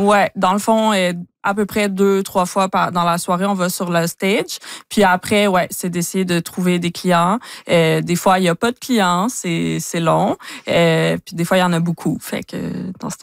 Ouais, dans le fond, à peu près 2-3 fois dans la soirée, on va sur le stage. Puis après, ouais, c'est d'essayer de trouver des clients. Des fois, il y a pas de clients, c'est long. Puis des fois, il y en a beaucoup. Fait que dans ce